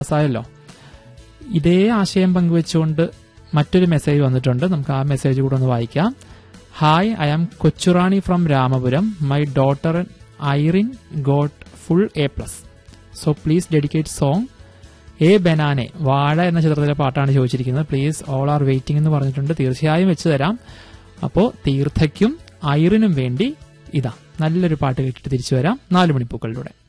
ആയല്ലോ. ഇതേ ആശയം പങ്കുവെച്ചുകൊണ്ട് മറ്റൊരു മെസ്സേജ് വന്നിട്ടുണ്ട്. നമുക്ക് ആ മെസ്സേജ് കൂടെ ഒന്ന് വായിക്കാം. Hi, I am Kochurani from Ramapuram. My daughter Irene got full A+. So please dedicate song A ബനാനെ, വാഴ എന്ന ചിത്രത്തിലെ പാട്ടാണ് ചോദിച്ചിരിക്കുന്നത്. പ്ലീസ് ഓൾ ആർ വെയിറ്റിംഗ് എന്ന് പറഞ്ഞിട്ടുണ്ട്. തീർച്ചയായും വെച്ച് തരാം. അപ്പോൾ തീർത്ഥയ്ക്കും ഐറിനും വേണ്ടി ഇതാ നല്ലൊരു പാട്ട് കേട്ടിട്ട് തിരിച്ചു വരാം 4 മണിപ്പൂക്കളിലൂടെ.